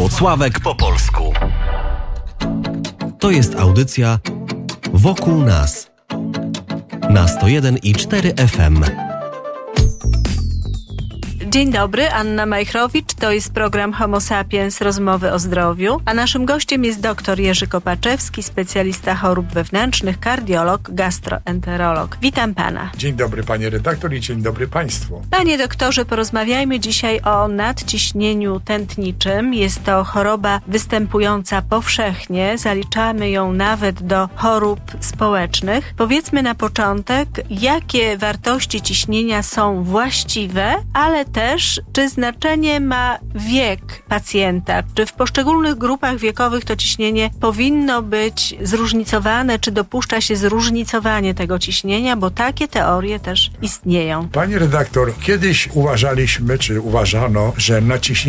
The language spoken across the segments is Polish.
Włocławek po polsku. To jest audycja Wokół nas na 101,4 FM. Dzień dobry, Anna Majchrowicz, to jest program Homo Sapiens, rozmowy o zdrowiu, a naszym gościem jest dr Jerzy Kopaczewski, specjalista chorób wewnętrznych, kardiolog, gastroenterolog. Witam pana. Dzień dobry panie redaktor i dzień dobry państwu. Panie doktorze, porozmawiajmy dzisiaj o nadciśnieniu tętniczym. Jest to choroba występująca powszechnie, zaliczamy ją nawet do chorób społecznych. Powiedzmy na początek, jakie wartości ciśnienia są właściwe, ale też, czy znaczenie ma wiek pacjenta? Czy w poszczególnych grupach wiekowych to ciśnienie powinno być zróżnicowane? Czy dopuszcza się zróżnicowanie tego ciśnienia? Bo takie teorie też istnieją. Pani redaktor, kiedyś uważaliśmy, czy uważano, że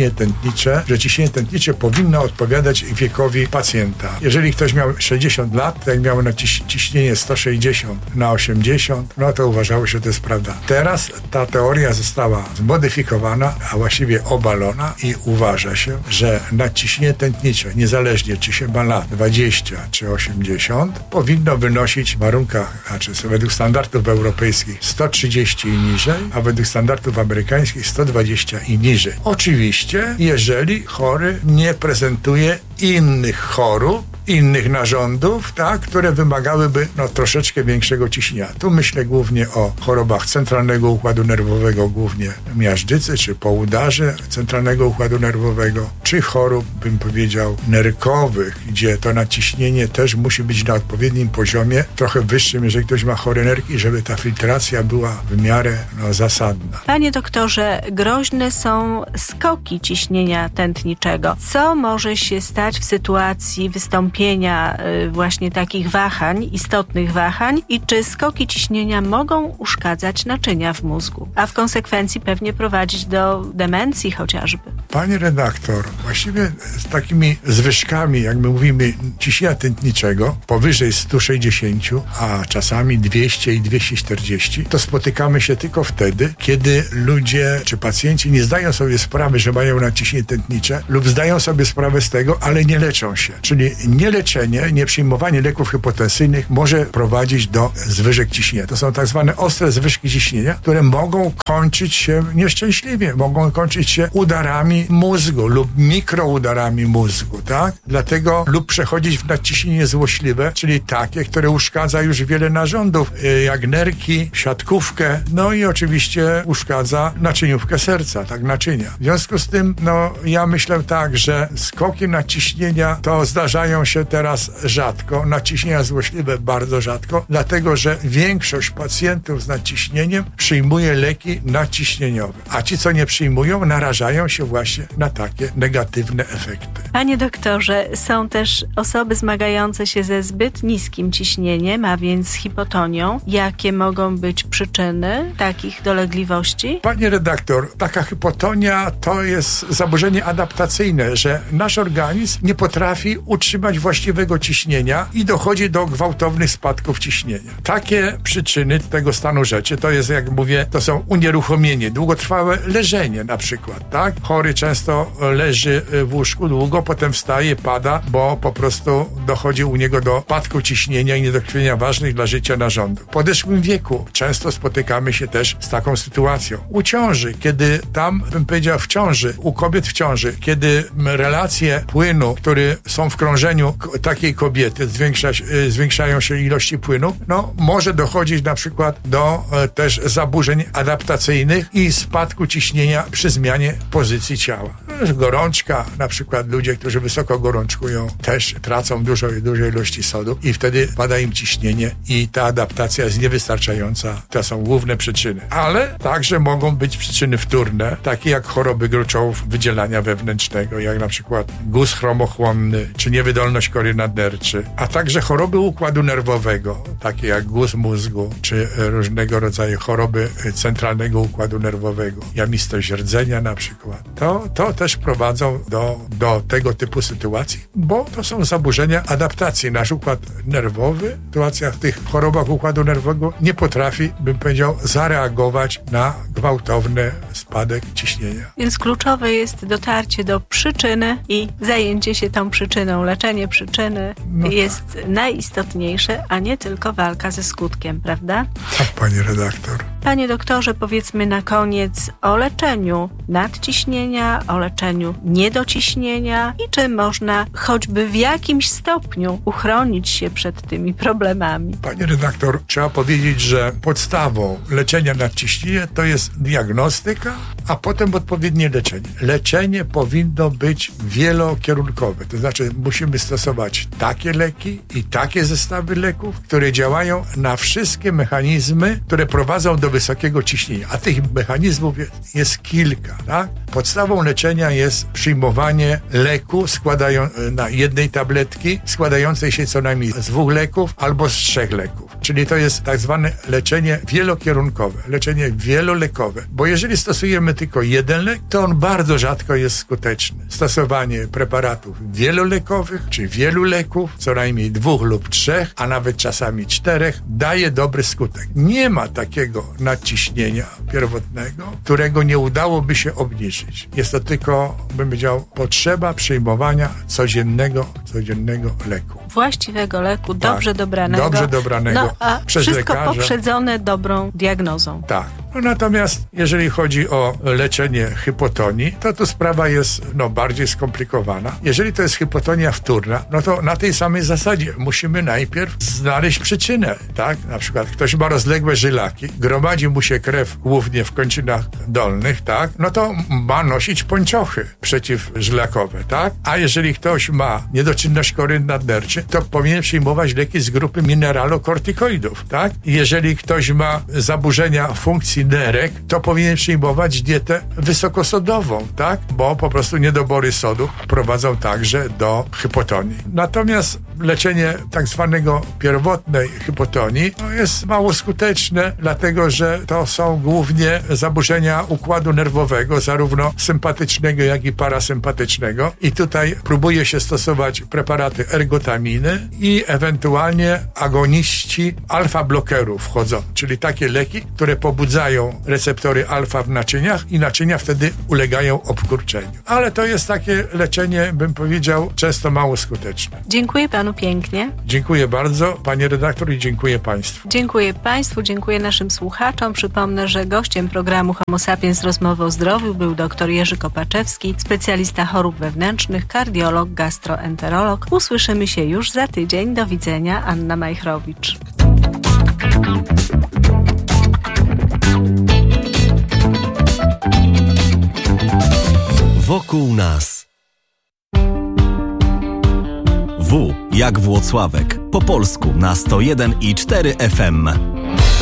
ciśnienie tętnicze powinno odpowiadać wiekowi pacjenta. Jeżeli ktoś miał 60 lat, to jak miał ciśnienie 160 na 80, no to uważało się, że to jest prawda. Teraz ta teoria została zmodyfikowana, a właściwie obalona i uważa się, że nadciśnienie tętnicze, niezależnie czy się ma lat 20 czy 80, powinno wynosić w warunkach, według standardów europejskich 130 i niżej, a według standardów amerykańskich 120 i niżej. Oczywiście, jeżeli chory nie prezentuje innych chorób, innych narządów, które wymagałyby troszeczkę większego ciśnienia. Tu myślę głównie o chorobach centralnego układu nerwowego, głównie miażdżycy, czy połódarze centralnego układu nerwowego, czy chorób, bym powiedział, nerkowych, gdzie to nadciśnienie też musi być na odpowiednim poziomie, trochę wyższym, jeżeli ktoś ma chore nerki, żeby ta filtracja była w miarę zasadna. Panie doktorze, groźne są skoki ciśnienia tętniczego. Co może się stać w sytuacji wystąpienia właśnie takich wahań, istotnych wahań, i czy skoki ciśnienia mogą uszkadzać naczynia w mózgu, a w konsekwencji pewnie prowadzić do demencji chociażby? Panie redaktor, właściwie z takimi zwyżkami, jak my mówimy, ciśnienia tętniczego powyżej 160, a czasami 200 i 240, to spotykamy się tylko wtedy, kiedy ludzie czy pacjenci nie zdają sobie sprawy, że mają nadciśnienie tętnicze, lub zdają sobie sprawę z tego, ale nie leczą się. Czyli nieleczenie, nieprzyjmowanie leków hipotensyjnych może prowadzić do zwyżek ciśnienia. To są tak zwane ostre zwyżki ciśnienia, które mogą kończyć się nieszczęśliwie, mogą kończyć się udarami mózgu lub mikroudarami mózgu, Dlatego lub przechodzić w nadciśnienie złośliwe, czyli takie, które uszkadza już wiele narządów, jak nerki, siatkówkę, i oczywiście uszkadza naczyniówkę serca, naczynia. W związku z tym, ja myślę że skoki nadciśnienia to zdarzają się teraz rzadko, nadciśnienia złośliwe bardzo rzadko, dlatego że większość pacjentów z nadciśnieniem przyjmuje leki nadciśnieniowe, a ci, co nie przyjmują, narażają się właśnie na takie negatywne efekty. Panie doktorze, są też osoby zmagające się ze zbyt niskim ciśnieniem, a więc hipotonią. Jakie mogą być przyczyny takich dolegliwości? Panie redaktor, taka hipotonia to jest zaburzenie adaptacyjne, że nasz organizm nie potrafi utrzymać właściwego ciśnienia i dochodzi do gwałtownych spadków ciśnienia. Takie przyczyny tego stanu rzeczy to jest, jak mówię, to są unieruchomienie, długotrwałe leżenie na przykład, Chory często leży w łóżku długo, potem wstaje, pada, bo po prostu dochodzi u niego do spadku ciśnienia i niedokrwienia ważnych dla życia narządów. W podeszłym wieku często spotykamy się też z taką sytuacją. U ciąży, kiedy bym powiedział u kobiet w ciąży, kiedy relacje płynu, które są w krążeniu takiej kobiety, zwiększają się ilości płynu, może dochodzić na przykład do też zaburzeń adaptacyjnych i spadku ciśnienia przy zmianie pozycji ciała. Gorączka, na przykład ludzie, którzy wysoko gorączkują, też tracą duże ilości sodu i wtedy pada im ciśnienie i ta adaptacja jest niewystarczająca. To są główne przyczyny. Ale także mogą być przyczyny wtórne, takie jak choroby gruczołów wydzielania wewnętrznego, jak na przykład guz chromochłonny, czy niewydolność kory nadnerczy, a także choroby układu nerwowego, takie jak guz mózgu, czy różnego rodzaju choroby centralnego układu nerwowego, jamistość rdzenia na przykład. To też też prowadzą do tego typu sytuacji, bo to są zaburzenia adaptacji. Nasz układ nerwowy w sytuacjach tych chorobach układu nerwowego nie potrafi, bym powiedział, zareagować na gwałtowny spadek ciśnienia. Więc kluczowe jest dotarcie do przyczyny i zajęcie się tą przyczyną. Leczenie przyczyny jest najistotniejsze, a nie tylko walka ze skutkiem, prawda? Tak, pani redaktor. Panie doktorze, powiedzmy na koniec o leczeniu nadciśnienia, o leczeniu niedociśnienia i czy można choćby w jakimś stopniu uchronić się przed tymi problemami. Pani redaktor, trzeba powiedzieć, że podstawą leczenia nadciśnienia to jest diagnostyka, a potem odpowiednie leczenie. Leczenie powinno być wielokierunkowe, to znaczy musimy stosować takie leki i takie zestawy leków, które działają na wszystkie mechanizmy, które prowadzą do wysokiego ciśnienia, a tych mechanizmów jest kilka, tak? Podstawą leczenia jest przyjmowanie leku na jednej tabletki, składającej się co najmniej z 2 leków albo z 3 leków. Czyli to jest tak zwane leczenie wielokierunkowe, leczenie wielolekowe, bo jeżeli stosujemy tylko jeden lek, to on bardzo rzadko jest skuteczny. Stosowanie preparatów wielolekowych, czy wielu leków, co najmniej 2 lub 3, a nawet czasami 4, daje dobry skutek. Nie ma takiego nadciśnienia pierwotnego, którego nie udałoby się obniżyć. Jest to tylko, bym powiedział, potrzeba przyjmowania codziennego leku. Właściwego leku, dobrze dobranego. Dobrze dobranego a przez wszystko lekarza. Poprzedzone dobrą diagnozą. Tak. Natomiast jeżeli chodzi o leczenie hypotonii, to tu sprawa jest bardziej skomplikowana. Jeżeli to jest hypotonia wtórna, no to na tej samej zasadzie musimy najpierw znaleźć przyczynę, tak? Na przykład ktoś ma rozległe żylaki, gromadzi mu się krew głównie w kończynach dolnych, tak? No to ma nosić pończochy przeciwżylakowe, tak? A jeżeli ktoś ma niedoczynność kory nadnerczy, to powinien przyjmować leki z grupy mineralokortykoidów, tak? Jeżeli ktoś ma zaburzenia funkcji nerek, to powinien przyjmować dietę wysokosodową, tak? Bo po prostu niedobory sodu prowadzą także do hypotonii. Natomiast leczenie tak zwanego pierwotnej hypotonii jest mało skuteczne, dlatego że to są głównie zaburzenia układu nerwowego, zarówno sympatycznego, jak i parasympatycznego. I tutaj próbuje się stosować preparaty ergotaminy i ewentualnie agoniści alfa-blokerów wchodzą, czyli takie leki, które pobudzają receptory alfa w naczyniach i naczynia wtedy ulegają obkurczeniu. Ale to jest takie leczenie, bym powiedział, często mało skuteczne. Dziękuję panu pięknie. Dziękuję bardzo, panie redaktor, i dziękuję państwu. Dziękuję państwu, dziękuję naszym słuchaczom. Przypomnę, że gościem programu Homo Sapiens Rozmowy o Zdrowiu był dr Jerzy Kopaczewski, specjalista chorób wewnętrznych, kardiolog, gastroenterolog. Usłyszymy się już za tydzień. Do widzenia, Anna Majchrowicz. Wokół nas. W jak Włocławek. Po polsku na 101,4 FM.